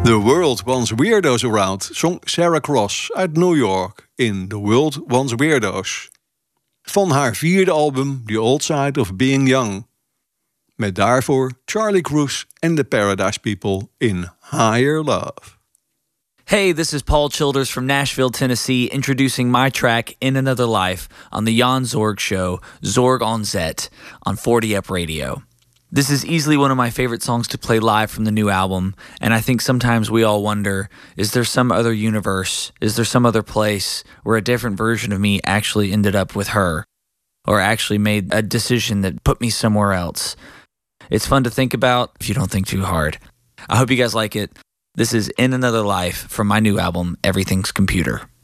The World Wants Weirdos Around zong Sarah Cross uit New York in The World Wants Weirdos. Van haar vierde album The Old Side of Being Young. Met daarvoor Charlie Cruz en the Paradise People in Higher Love. Hey, this is Paul Childers from Nashville, Tennessee, introducing my track In Another Life on the Jan Zorg Show, Zorg on Zet, on 40 Up Radio. This is easily one of my favorite songs to play live from the new album, and I think sometimes we all wonder, is there some other universe, is there some other place where a different version of me actually ended up with her, or actually made a decision that put me somewhere else? It's fun to think about if you don't think too hard. I hope you guys like it. This is In Another Life from my new album, Everything's Computer.